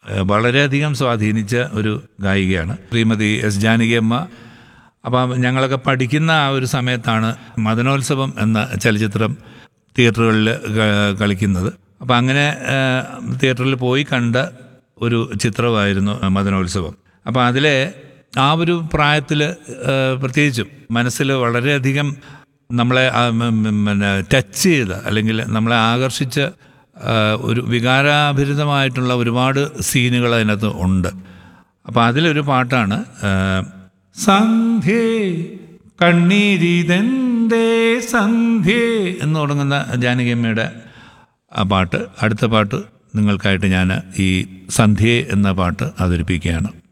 വളരെയധികം സ്വാധീനിച്ച ഒരു ഗായികയാണ് ശ്രീമതി എസ് ജാനകിയമ്മ. അപ്പം ഞങ്ങളൊക്കെ പഠിക്കുന്ന ആ ഒരു സമയത്താണ് മദനോത്സവം എന്ന ചലച്ചിത്രം തിയേറ്ററുകളിൽ കളിക്കുന്നത്. അപ്പം അങ്ങനെ തിയേറ്ററിൽ പോയി കണ്ട ഒരു ചിത്രമായിരുന്നു മദനോത്സവം. അപ്പോൾ അതിലെ ആ ഒരു പ്രായത്തിൽ പ്രത്യേകിച്ചും മനസ്സിൽ വളരെയധികം നമ്മളെ പിന്നെ ടച്ച് ചെയ്ത അല്ലെങ്കിൽ നമ്മളെ ആകർഷിച്ച ഒരു വികാരാഭരിതമായിട്ടുള്ള ഒരുപാട് സീനുകൾ അതിനകത്ത് ഉണ്ട്. അപ്പോൾ അതിലൊരു പാട്ടാണ് സന്ധ്യേ കണ്ണീരിതെന്തേ സന്ധ്യേ എന്ന് തുടങ്ങുന്ന ജാനകിയമ്മയുടെ ആ പാട്ട്. അടുത്ത പാട്ട് നിങ്ങൾക്കായിട്ട് ഞാൻ ഈ സന്ധ്യേ എന്ന പാട്ട് അവതരിപ്പിക്കുകയാണ്.